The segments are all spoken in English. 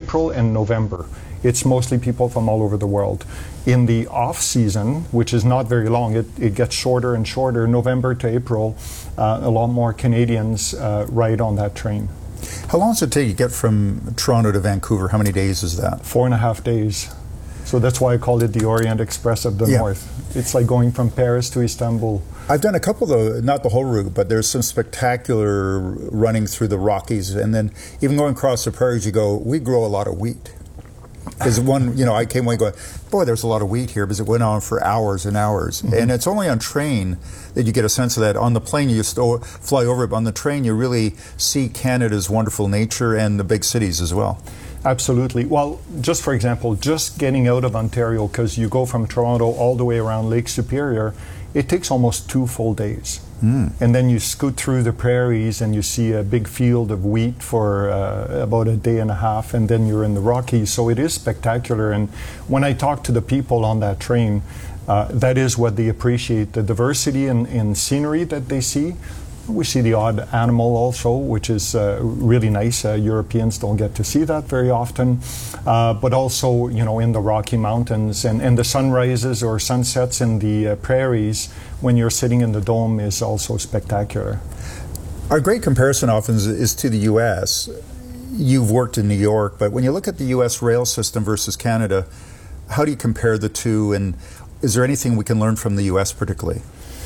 April and November. It's mostly people from all over the world. In the off season, which is not very long, it gets shorter and shorter. November to April, a lot more Canadians ride on that train. How long does it take to get from Toronto to Vancouver? How many days is that? 4.5 days. So that's why I call it the Orient Express of the North. It's like going from Paris to Istanbul. I've done a couple, though, not the whole route, but there's some spectacular running through the Rockies. And then even going across the prairies, you go, we grow a lot of wheat. Because one, I came away going, boy, there's a lot of wheat here, because it went on for hours and hours. Mm-hmm. And it's only on train that you get a sense of that. On the plane, you just fly over it, but on the train, you really see Canada's wonderful nature and the big cities as well. Absolutely. Well, just for example, just getting out of Ontario, because you go from Toronto all the way around Lake Superior, it takes almost 2 full days. And then you scoot through the prairies and you see a big field of wheat for about a day and a half, and then you're in the Rockies. So it is spectacular. And when I talk to the people on that train, that is what they appreciate, the diversity in scenery that they see. We see the odd animal also, which is really nice. Europeans don't get to see that very often. But also, in the Rocky Mountains and the sunrises or sunsets in the prairies when you're sitting in the dome is also spectacular. Our great comparison often is to the U.S. You've worked in New York, but when you look at the U.S. rail system versus Canada, how do you compare the two, and is there anything we can learn from the U.S. particularly?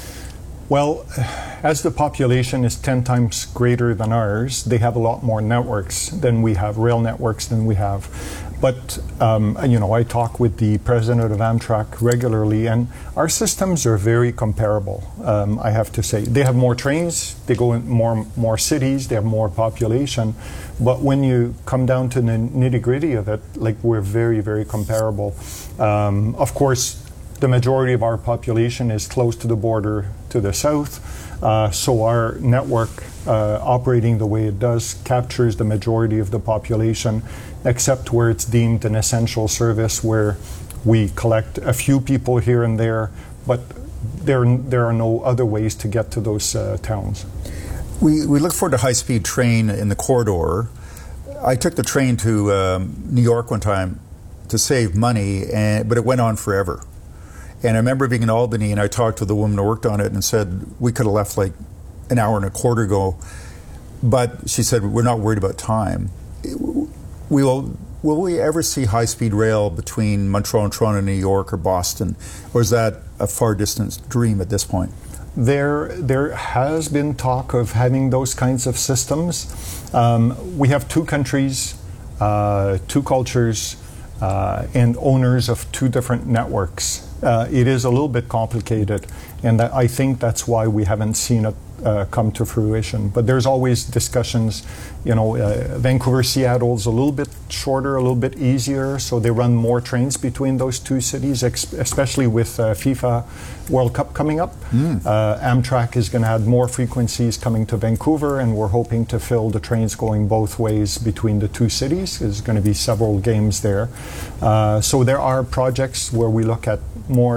Well, as the population is 10 times greater than ours, they have a lot more networks than we have, rail networks than we have. But, I talk with the president of Amtrak regularly, and our systems are very comparable, I have to say. They have more trains, they go in more cities, they have more population. But when you come down to the nitty-gritty of it, we're very, very comparable. Of course, the majority of our population is close to the border to the south, so our network operating the way it does captures the majority of the population, except where it's deemed an essential service, where we collect a few people here and there, but there are no other ways to get to those towns. We look forward to high-speed train in the corridor. I took the train to New York one time to save money, but it went on forever. And I remember being in Albany, and I talked to the woman who worked on it and said, we could have left like an hour and a quarter ago. But she said, we're not worried about time. Will we ever see high-speed rail between Montreal and Toronto, New York, or Boston? Or is that a far-distant dream at this point? There has been talk of having those kinds of systems. We have 2 countries, 2 cultures, and owners of 2 different networks. It is a little bit complicated, and I think that's why we haven't seen it come to fruition. But there's always discussions. Vancouver, Seattle is a little bit shorter, a little bit easier, so they run more trains between those 2 cities, especially with FIFA World Cup coming up. Amtrak is going to add more frequencies coming to Vancouver, and we're hoping to fill the trains going both ways between the 2 cities. There's going to be several games there. So there are projects where we look at more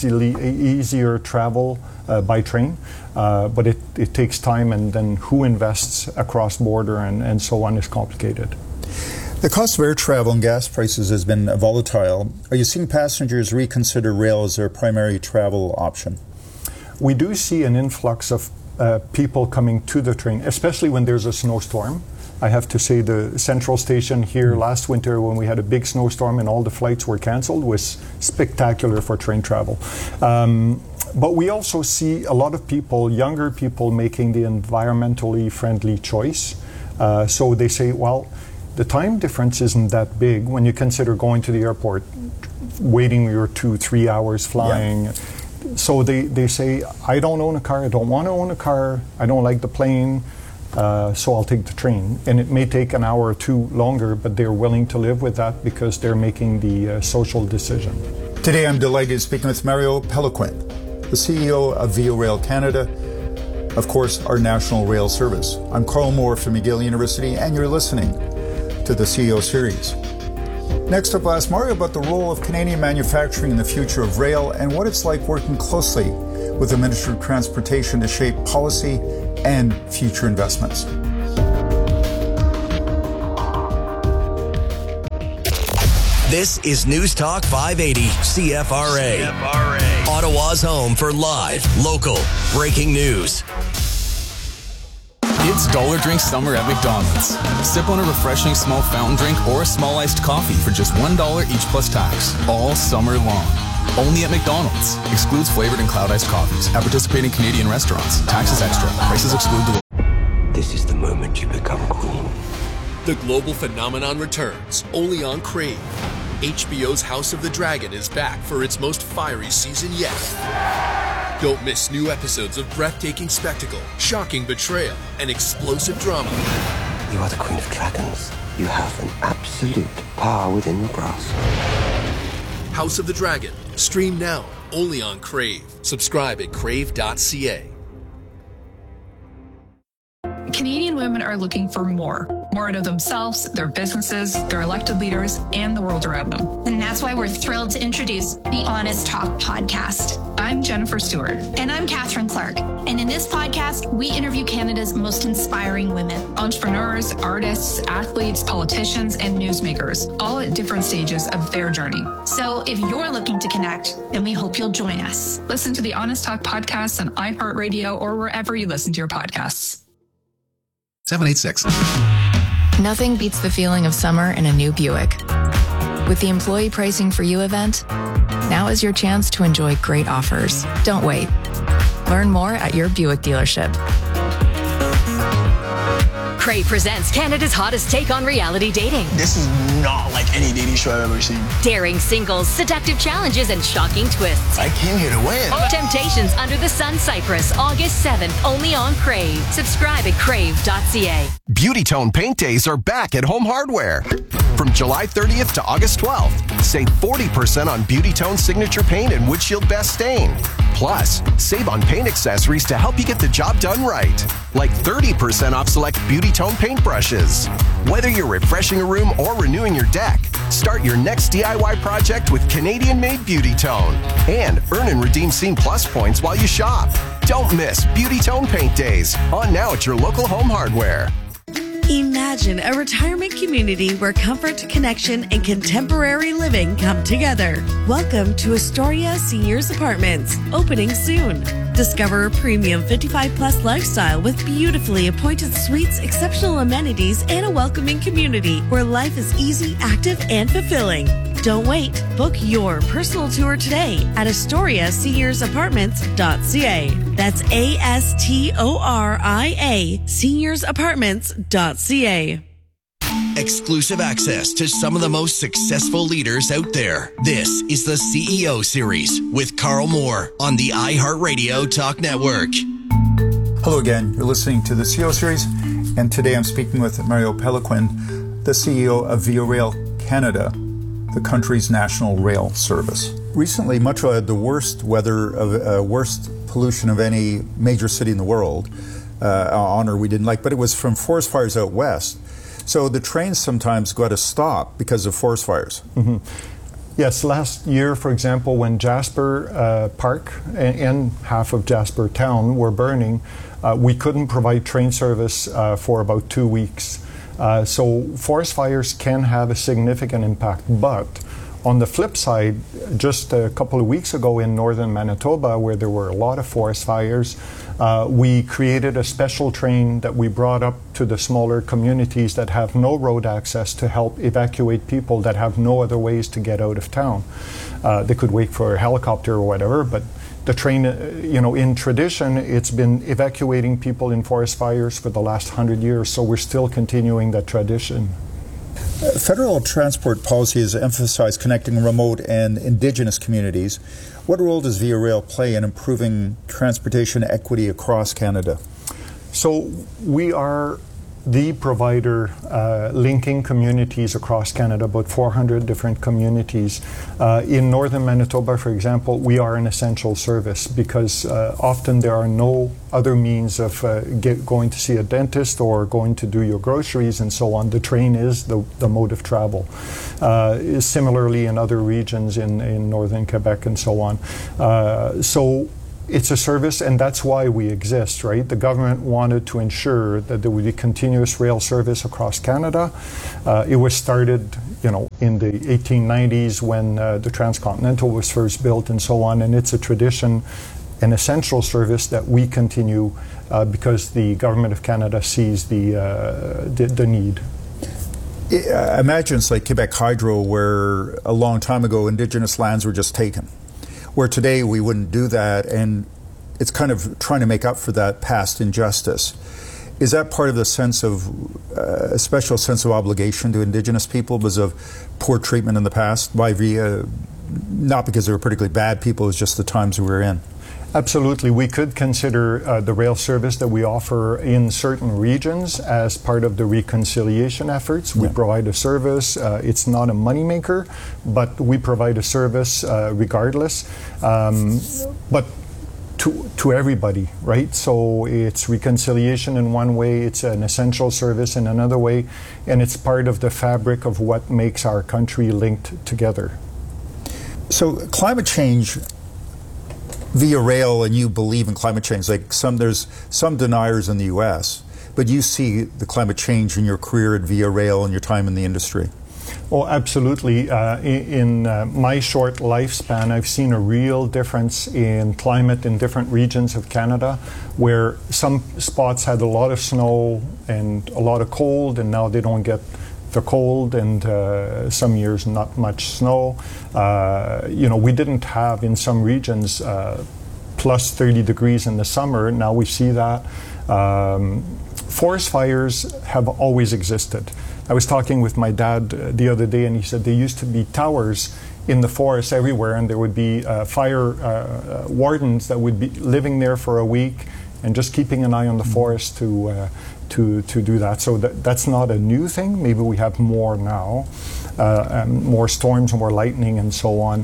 easier travel by train, but it takes time, and then who invests across border and so on is complicated. The cost of air travel and gas prices has been volatile. Are you seeing passengers reconsider rail as their primary travel option? We do see an influx of people coming to the train, especially when there's a snowstorm. I have to say the Central Station here last winter, when we had a big snowstorm and all the flights were canceled, was spectacular for train travel. But we also see a lot of people, younger people, making the environmentally friendly choice. So they say, well, the time difference isn't that big when you consider going to the airport, waiting your 2-3 hours flying. Yeah. So they say, I don't own a car, I don't want to own a car, I don't like the plane, so I'll take the train. And it may take an hour or 2 longer, but they're willing to live with that because they're making the social decision. Today I'm delighted speaking with Mario Peloquin, the CEO of Via Rail Canada, of course, our national rail service. I'm Carl Moore from McGill University, and you're listening to the CEO Series. Next up, I'll ask Mario about the role of Canadian manufacturing in the future of rail and what it's like working closely with the Ministry of Transportation to shape policy and future investments. This is News Talk 580 CFRA. Ottawa's home for live, local, breaking news. It's Dollar Drink Summer at McDonald's. Sip on a refreshing small fountain drink or a small iced coffee for just $1 each plus tax, all summer long. Only at McDonald's. Excludes flavored and cloud iced coffees. At participating Canadian restaurants. Taxes extra. Prices exclude delivery. This is the moment you become queen. The global phenomenon returns, only on Crave. HBO's House of the Dragon is back for its most fiery season yet. Don't miss new episodes of breathtaking spectacle, shocking betrayal, and explosive drama. You are the Queen of Dragons. You have an absolute power within your grasp. House of the Dragon. Stream now, only on Crave. Subscribe at crave.ca. Canadian women are looking for more out of themselves, their businesses, their elected leaders, and the world around them. And that's why we're thrilled to introduce the Honest Talk podcast. I'm Jennifer Stewart. And I'm Catherine Clark. And in this podcast, we interview Canada's most inspiring women. Entrepreneurs, artists, athletes, politicians, and newsmakers, all at different stages of their journey. So if you're looking to connect, then we hope you'll join us. Listen to the Honest Talk podcast on iHeartRadio or wherever you listen to your podcasts. 786. Nothing beats the feeling of summer in a new Buick. With the Employee Pricing for You event, now is your chance to enjoy great offers. Don't wait. Learn more at your Buick dealership. Crave presents Canada's hottest take on reality dating. This is not like any dating show I've ever seen. Daring singles, seductive challenges, and shocking twists. I came here to win. Temptations Under the Sun Cyprus, August 7th, only on Crave. Subscribe at crave.ca. Beauty Tone Paint Days are back at Home Hardware. From July 30th to August 12th, save 40% on Beauty Tone Signature Paint and Windshield Best Stain. Plus, save on paint accessories to help you get the job done right. Like 30% off select Beauty Tone paint brushes. Whether you're refreshing a room or renewing your deck, start your next DIY project with Canadian-made Beauty Tone. And earn and redeem Scene Plus points while you shop. Don't miss Beauty Tone Paint Days. On now at your local Home Hardware. Imagine a retirement community where comfort, connection, and contemporary living come together. Welcome to Astoria Seniors Apartments, opening soon. Discover a premium 55-plus lifestyle with beautifully appointed suites, exceptional amenities, and a welcoming community where life is easy, active, and fulfilling. Don't wait. Book your personal tour today at AstoriaSeniorsApartments.ca. That's ASTORIA SeniorsApartments.ca. Exclusive access to some of the most successful leaders out there. This is the CEO Series with Carl Moore on the iHeartRadio Talk Network. Hello again. You're listening to the CEO Series, and today I'm speaking with Mario Pelequin, the CEO of Via Rail Canada, the country's national rail service. Recently, Montreal had the worst weather, worst pollution of any major city in the world. Honor we didn't like, but it was from forest fires out west. So the trains sometimes got to stop because of forest fires. Mm-hmm. Yes, last year, for example, when Jasper Park and half of Jasper Town were burning, we couldn't provide train service for about 2 weeks. So forest fires can have a significant impact, but on the flip side, just a couple of weeks ago in northern Manitoba, where there were a lot of forest fires, we created a special train that we brought up to the smaller communities that have no road access to help evacuate people that have no other ways to get out of town. They could wait for a helicopter or whatever, but the train, in tradition, it's been evacuating people in forest fires for the last 100 years, so we're still continuing that tradition. Federal transport policy has emphasized connecting remote and Indigenous communities. What role does Via Rail play in improving transportation equity across Canada? So we are the provider linking communities across Canada, about 400 different communities. In northern Manitoba, for example, we are an essential service because often there are no other means of going to see a dentist or going to do your groceries and so on. The train is the mode of travel. Similarly in other regions in northern Quebec and so on. So it's a service, and that's why we exist, right? The government wanted to ensure that there would be continuous rail service across Canada. It was started, in the 1890s when the Transcontinental was first built and so on, and it's a tradition, an essential service that we continue because the Government of Canada sees the need. Imagine it's like Quebec Hydro, where a long time ago Indigenous lands were just taken, where today we wouldn't do that, and it's kind of trying to make up for that past injustice. Is that part of the sense of a special sense of obligation to Indigenous people because of poor treatment in the past by VIA, not because they were particularly bad people, it's just the times we were in? Absolutely. We could consider the rail service that we offer in certain regions as part of the reconciliation efforts. We provide a service. It's not a moneymaker, but we provide a service regardless. But to everybody, right? So it's reconciliation in one way, it's an essential service in another way, and it's part of the fabric of what makes our country linked together. So climate change via rail, and you believe in climate change, like there's some deniers in the US, but you see the climate change in your career at Via Rail and your time in the industry. Oh, absolutely. In my short lifespan, I've seen a real difference in climate in different regions of Canada, where some spots had a lot of snow and a lot of cold, and now they don't get the cold, and some years not much snow. We didn't have in some regions plus 30 degrees in the summer. Now we see that. Forest fires have always existed. I was talking with my dad the other day, and he said there used to be towers in the forest everywhere, and there would be fire wardens that would be living there for a week and just keeping an eye on the forest to do that. So that's not a new thing. Maybe we have more now, more storms, more lightning, and so on.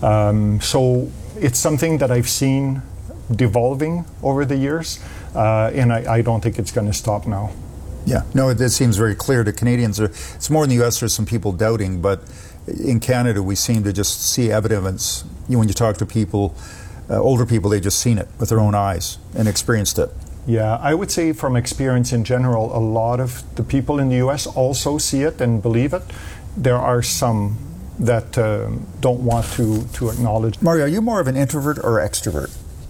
So it's something that I've seen devolving over the years, and I don't think it's going to stop now. Yeah, no, it seems very clear to Canadians. It's more in the U.S. there's some people doubting, but in Canada we seem to just see evidence. When you talk to people, older people, they've just seen it with their own eyes and experienced it. Yeah, I would say from experience in general, a lot of the people in the U.S. also see it and believe it. There are some that don't want to acknowledge. Mario, are you more of an introvert or extrovert?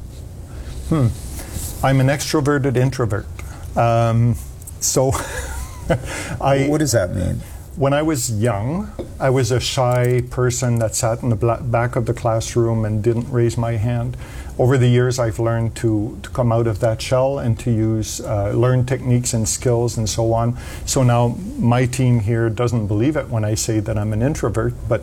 I'm an extroverted introvert. So what does that mean? When I was young, I was a shy person that sat in the back of the classroom and didn't raise my hand. Over the years, I've learned to come out of that shell and to learn techniques and skills and so on. So now my team here doesn't believe it when I say that I'm an introvert, but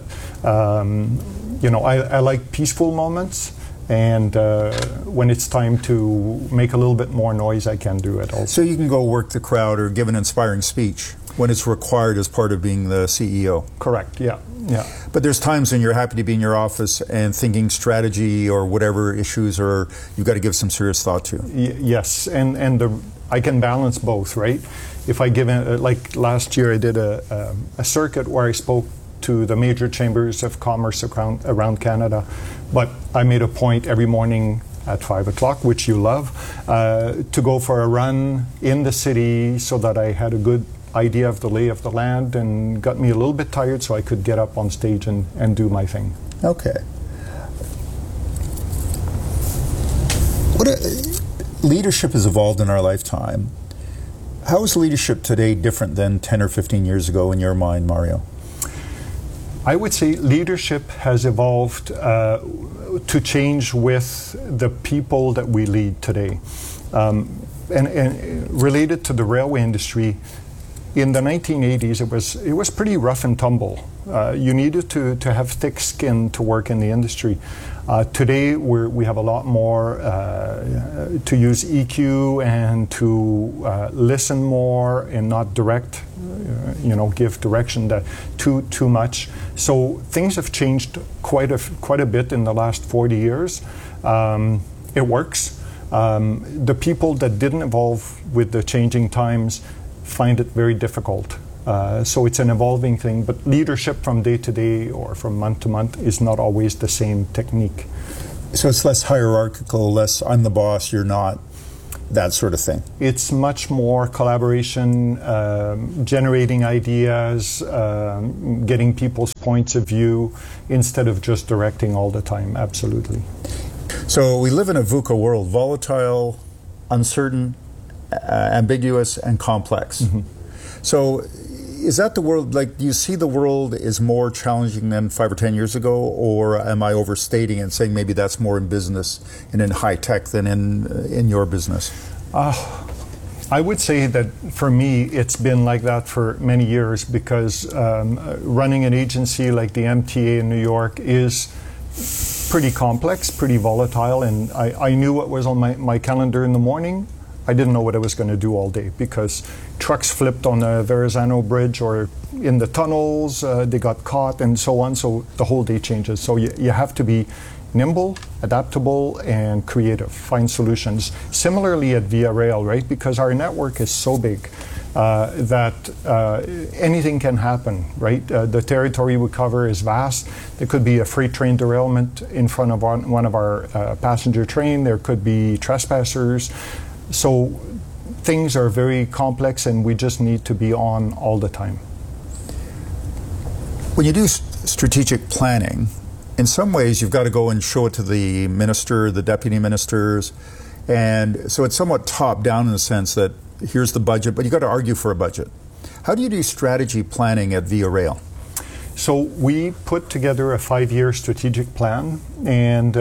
I like peaceful moments. And when it's time to make a little bit more noise, I can do it also. So you can go work the crowd or give an inspiring speech when it's required as part of being the CEO? Correct, yeah. But there's times when you're happy to be in your office and thinking strategy or whatever issues or you've got to give some serious thought to. Yes, and I can balance both, right? If I give, like last year I did a circuit where I spoke to the major chambers of commerce around Canada, but I made a point every morning at 5 o'clock, which you love, to go for a run in the city so that I had a good idea of the lay of the land and got me a little bit tired so I could get up on stage and do my thing. Okay. Leadership has evolved in our lifetime. How is leadership today different than 10 or 15 years ago in your mind, Mario? I would say leadership has evolved to change with the people that we lead today. And related to the railway industry, in the 1980s, it was pretty rough and tumble. You needed to have thick skin to work in the industry. Today, we have a lot more to use EQ and to listen more and not direct, give direction too much. So things have changed quite a bit in the last 40 years. It works. The people that didn't evolve with the changing times find it very difficult. So it's an evolving thing, but leadership from day to day or from month to month is not always the same technique. So it's less hierarchical, less I'm the boss, you're not, that sort of thing. It's much more collaboration, generating ideas, getting people's points of view instead of just directing all the time. Absolutely. So we live in a VUCA world, volatile, uncertain, ambiguous, and complex. Mm-hmm. So is that the world, like, do you see the world is more challenging than 5 or 10 years ago, or am I overstating and saying maybe that's more in business and in high tech than in your business? I would say that for me it's been like that for many years, because running an agency like the MTA in New York is pretty complex, pretty volatile, and I knew what was on my calendar in the morning. I didn't know what I was going to do all day, because trucks flipped on the Verrazano Bridge or in the tunnels, they got caught and so on, so the whole day changes. So you have to be nimble, adaptable, and creative, find solutions. Similarly at Via Rail, right, because our network is so big that anything can happen, right? The territory we cover is vast. There could be a freight train derailment in front of one of our passenger train. There could be trespassers. So things are very complex, and we just need to be on all the time. When you do strategic planning, in some ways you've got to go and show it to the minister, the deputy ministers, and so it's somewhat top down in the sense that here's the budget, but you've got to argue for a budget. How do you do strategy planning at Via Rail? So we put together a 5-year strategic plan, and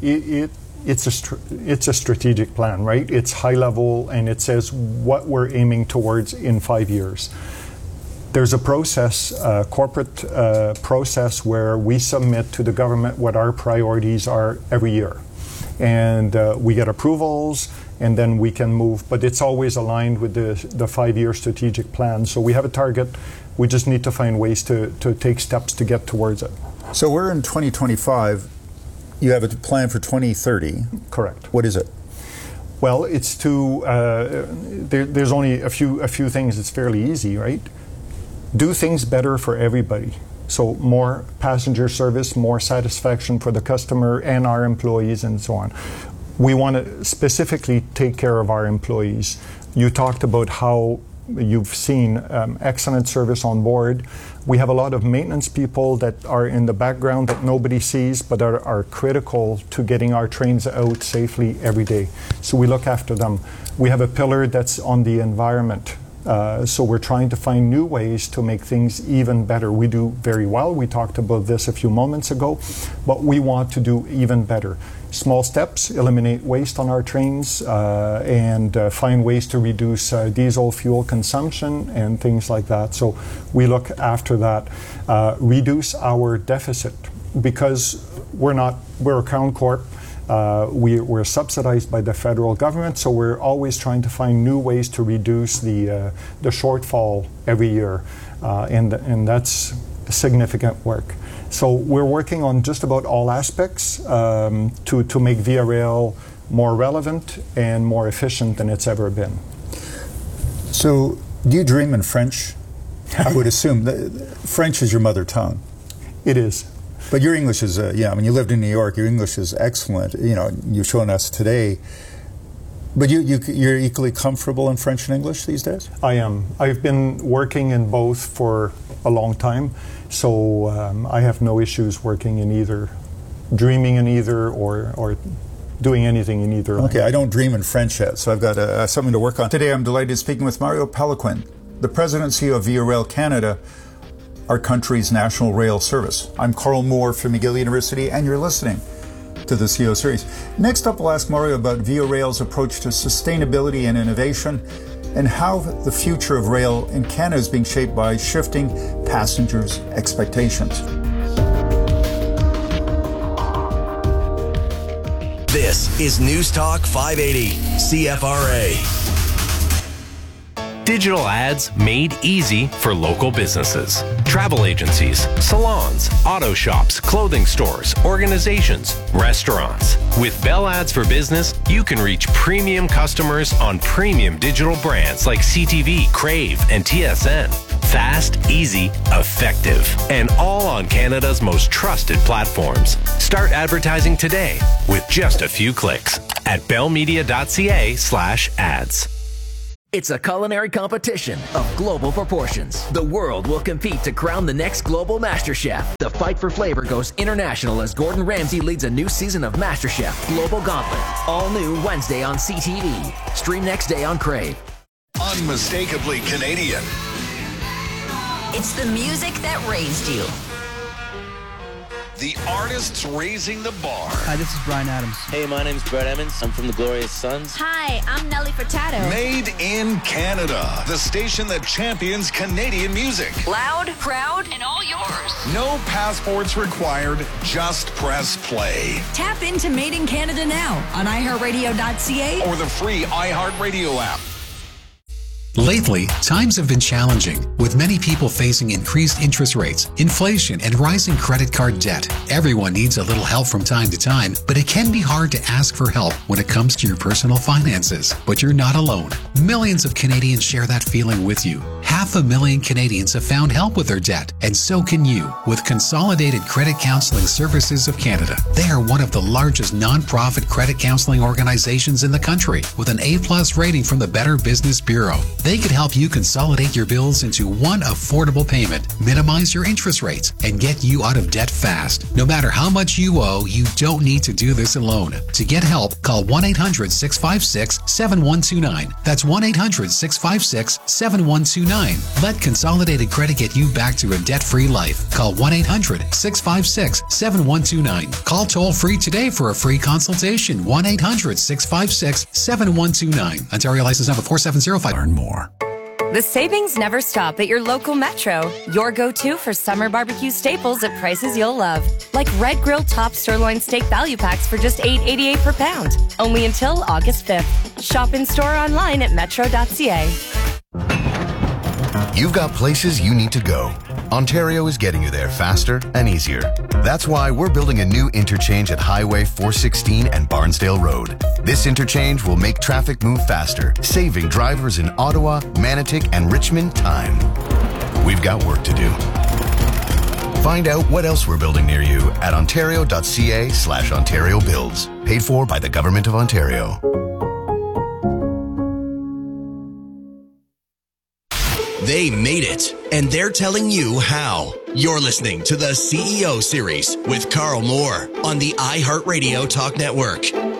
it's a strategic plan, right? It's high level, and it says what we're aiming towards in 5 years. There's a process, corporate process, where we submit to the government what our priorities are every year. And we get approvals, and then we can move. But it's always aligned with the 5-year strategic plan. So we have a target. We just need to find ways to take steps to get towards it. So we're in 2025. You have a plan for 2030. Correct. What is it? Well, it's to, there's only a few things. It's fairly easy, right? Do things better for everybody. So more passenger service, more satisfaction for the customer and our employees, and so on. We want to specifically take care of our employees. You talked about how you've seen excellent service on board. We have a lot of maintenance people that are in the background that nobody sees, but are critical to getting our trains out safely every day. So we look after them. We have a pillar that's on the environment. So we're trying to find new ways to make things even better. We do very well. We talked about this a few moments ago, but we want to do even better. Small steps, eliminate waste on our trains, and find ways to reduce diesel fuel consumption and things like that. So we look after that. Reduce our deficit, because we're a Crown Corp. We're subsidized by the federal government, so we're always trying to find new ways to reduce the shortfall every year, and that's significant work. So we're working on just about all aspects to make Via Rail more relevant and more efficient than it's ever been. So do you dream in French? I would assume that French is your mother tongue. It is. But your English is, I mean, you lived in New York, your English is excellent. You know, you've shown us today. But you're equally comfortable in French and English these days? I am. I've been working in both for a long time, so I have no issues working in either, dreaming in either, or doing anything in either. Okay, I don't dream in French yet, so I've got something to work on. Today I'm delighted speaking with Mario Péloquin, the presidency of Via Rail Canada, our country's national rail service. I'm Carl Moore from McGill University, and you're listening to the CEO series. Next up, we'll ask Mario about Via Rail's approach to sustainability and innovation, and how the future of rail in Canada is being shaped by shifting passengers' expectations. This is News Talk 580, CFRA. Digital ads made easy for local businesses. Travel agencies, salons, auto shops, clothing stores, organizations, restaurants. With Bell Ads for Business, you can reach premium customers on premium digital brands like CTV, Crave, and TSN. Fast, easy, effective. And all on Canada's most trusted platforms. Start advertising today with just a few clicks at bellmedia.ca/ads. It's a culinary competition of global proportions. The world will compete to crown the next global MasterChef. The fight for flavor goes international as Gordon Ramsay leads a new season of MasterChef Global Gauntlet. All new Wednesday on CTV. Stream next day on Crave. Unmistakably Canadian. It's the music that raised you. The artists raising the bar. Hi, this is Bryan Adams. Hey, my name's Brett Emmons. I'm from the Glorious Sons. Hi, I'm Nelly Furtado. Made in Canada. The station that champions Canadian music. Loud, proud, and all yours. No passports required. Just press play. Tap into Made in Canada now on iHeartRadio.ca or the free iHeartRadio app. Lately, times have been challenging, with many people facing increased interest rates, inflation, and rising credit card debt. Everyone needs a little help from time to time, but it can be hard to ask for help when it comes to your personal finances. But you're not alone. Millions of Canadians share that feeling with you. 500,000 Canadians have found help with their debt, and so can you with Consolidated Credit Counseling Services of Canada. They are one of the largest non-profit credit counseling organizations in the country, with an A+ rating from the Better Business Bureau. They could help you consolidate your bills into one affordable payment, minimize your interest rates, and get you out of debt fast. No matter how much you owe, you don't need to do this alone. To get help, call 1-800-656-7129. That's 1-800-656-7129. Let Consolidated Credit get you back to a debt-free life. Call 1-800-656-7129. Call toll-free today for a free consultation. 1-800-656-7129. Ontario license number 4705. Learn more. The savings never stop at your local Metro. Your go-to for summer barbecue staples at prices you'll love. Like Red Grill Top Sirloin Steak Value Packs for just $8.88 per pound. Only until August 5th. Shop in-store online at metro.ca. You've got places you need to go. Ontario is getting you there faster and easier. That's why we're building a new interchange at Highway 416 and Barnsdale Road. This interchange will make traffic move faster, saving drivers in Ottawa, Manotick, and Richmond time. We've got work to do. Find out what else we're building near you at ontario.ca/Ontario Builds. Paid for by the Government of Ontario. They made it, and they're telling you how. You're listening to the CEO Series with Carl Moore on the iHeartRadio Talk Network.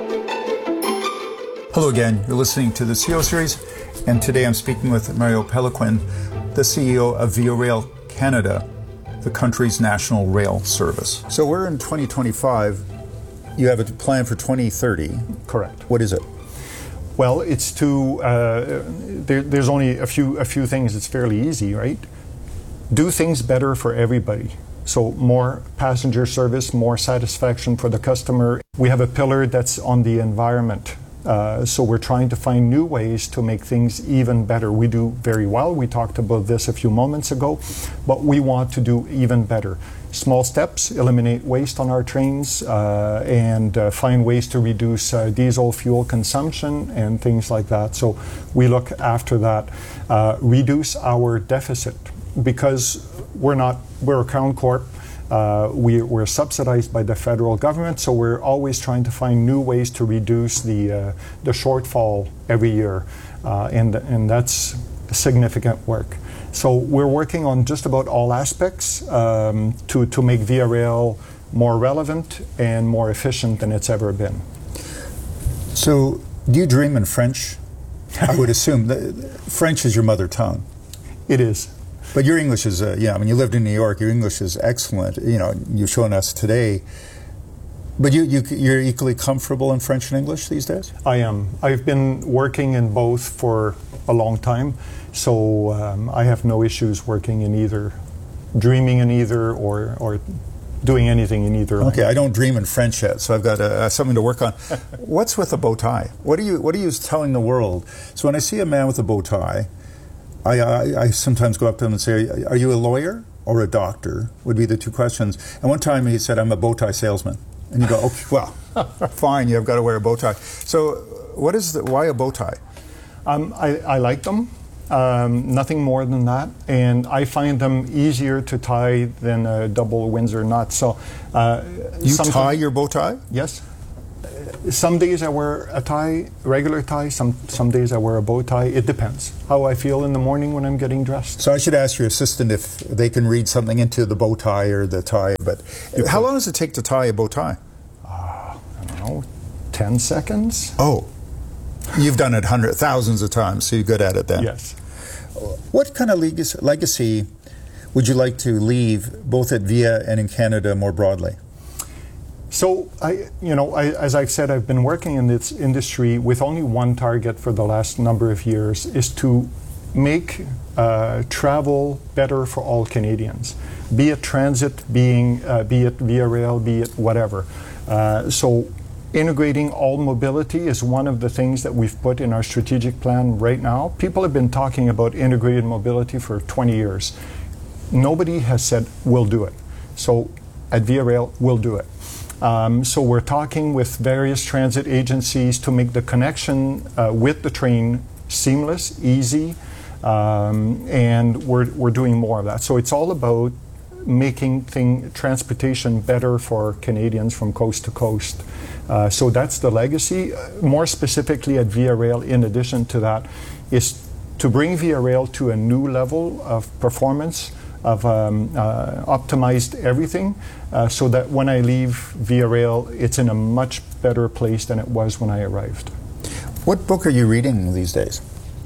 Hello again. You're listening to the CEO Series, and today I'm speaking with Mario Péloquin, the CEO of Via Rail Canada, the country's national rail service. So we're in 2025. You have a plan for 2030. Correct. What is it? Well, it's to, there's only a few things. It's fairly easy, right? Do things better for everybody. So more passenger service, more satisfaction for the customer. We have a pillar that's on the environment. So we're trying to find new ways to make things even better. We do very well. We talked about this a few moments ago, but we want to do even better. Small steps, eliminate waste on our trains, and find ways to reduce diesel fuel consumption and things like that. So we look after that. Reduce our deficit because we're a Crown Corp. We're subsidized by the federal government, so we're always trying to find new ways to reduce the shortfall every year, and that's significant work. So we're working on just about all aspects to make Via Rail more relevant and more efficient than it's ever been. So do you dream in French? I would assume that French is your mother tongue. It is. But your English is, you lived in New York, your English is excellent. You've shown us today. But you're equally comfortable in French and English these days? I am. I've been working in both for a long time, so I have no issues working in either, dreaming in either, or doing anything in either. Okay, I don't dream in French yet, so I've got something to work on. What's with a bow tie? What are you telling the world? So when I see a man with a bow tie, I sometimes go up to him and say, are you a lawyer or a doctor? Would be the two questions. And one time he said, I'm a bow tie salesman. And you go, okay, well, fine, you've got to wear a bow tie. So why a bow tie? I like them. nothing more than that. And I find them easier to tie than a double Windsor knot. So you tie your bow tie? Yes. Some days I wear a tie, regular tie. Some days I wear a bow tie. It depends how I feel in the morning when I'm getting dressed. So I should ask your assistant if they can read something into the bow tie or the tie. But how long does it take to tie a bow tie? I don't know, 10 seconds. Oh, you've done it thousands of times, so you're good at it then. Yes. What kind of legacy would you like to leave both at VIA and in Canada more broadly? So, as I've said, I've been working in this industry with only one target for the last number of years, is to make travel better for all Canadians, be it transit, be it via rail, be it whatever. So integrating all mobility is one of the things that we've put in our strategic plan right now. People have been talking about integrated mobility for 20 years. Nobody has said, we'll do it. So at Via Rail, we'll do it. So we're talking with various transit agencies to make the connection with the train seamless, easy, and we're doing more of that. So it's all about making transportation better for Canadians from coast to coast. So that's the legacy. More specifically at Via Rail, in addition to that, is to bring Via Rail to a new level of performance, of optimized everything, so that when I leave Via Rail, it's in a much better place than it was when I arrived. What book are you reading these days?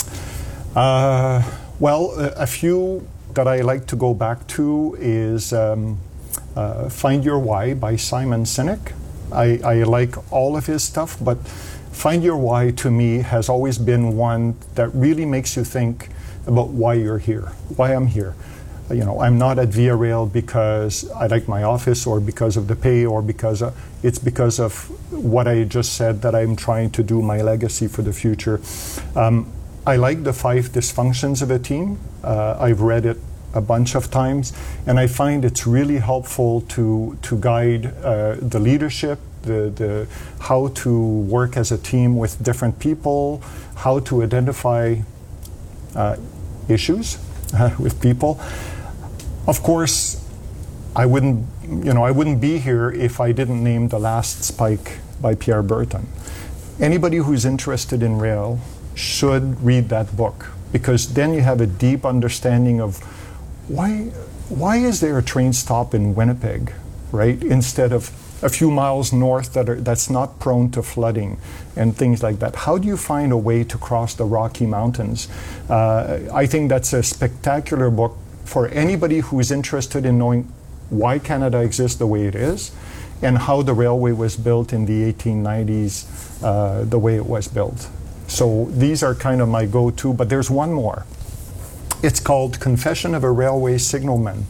Well, a few that I like to go back to is Find Your Why by Simon Sinek. I like all of his stuff, but Find Your Why to me has always been one that really makes you think about why you're here, why I'm here. I'm not at Via Rail because I like my office or because of the pay or because it's because of what I just said, that I'm trying to do my legacy for the future. I like the 5 dysfunctions of a team. I've read it a bunch of times, and I find it's really helpful to guide the leadership, the how to work as a team with different people, how to identify issues with people. Of course, I wouldn't be here if I didn't name The Last Spike by Pierre Berton. Anybody who's interested in rail should read that book, because then you have a deep understanding of why is there a train stop in Winnipeg, right, instead of a few miles north that's not prone to flooding and things like that. How do you find a way to cross the Rocky Mountains? I think that's a spectacular book for anybody who is interested in knowing why Canada exists the way it is and how the railway was built in the 1890s, the way it was built. So these are kind of my go-to, but there's one more. It's called Confession of a Railroad Signalman.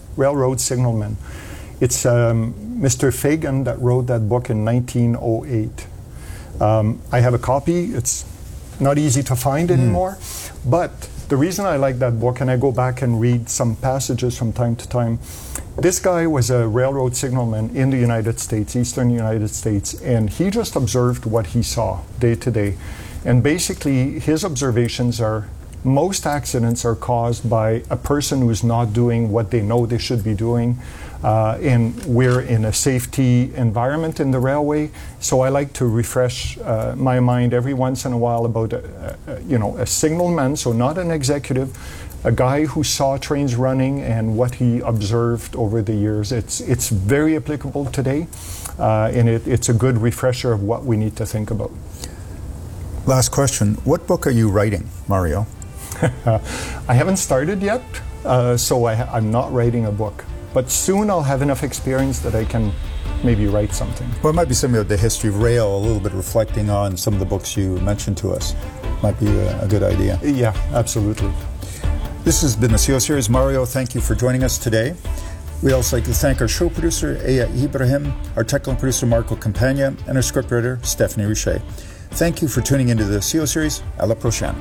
It's Mr. Fagan that wrote that book in 1908. I have a copy. It's not easy to find anymore, but the reason I like that book, and I go back and read some passages from time to time, this guy was a railroad signalman in the United States, eastern United States, and he just observed what he saw day to day. And basically, his observations are most accidents are caused by a person who's not doing what they know they should be doing. And we're in a safety environment in the railway, so I like to refresh my mind every once in a while about a signalman, so not an executive, a guy who saw trains running and what he observed over the years. It's very applicable today, and it's a good refresher of what we need to think about. Last question. What book are you writing, Mario? I haven't started yet, so I'm not writing a book. But soon I'll have enough experience that I can maybe write something. Well, it might be something about the history of rail, a little bit reflecting on some of the books you mentioned to us. Might be a good idea. Yeah, absolutely. This has been the CO Series. Mario, thank you for joining us today. We'd also like to thank our show producer, Aya Ibrahim, our technical producer, Marco Campagna, and our scriptwriter, Stephanie Richer. Thank you for tuning into the CO Series. À la prochaine.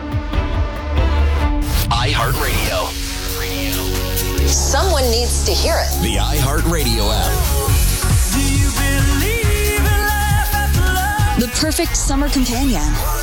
iHeartRadio. Someone needs to hear it. The iHeartRadio app. The perfect summer companion.